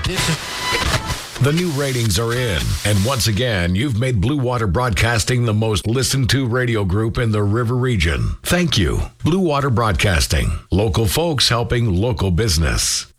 The new ratings are in, and once again, you've made Blue Water Broadcasting the most listened to radio group in the River Region. Thank you. Blue Water Broadcasting, local folks helping local business.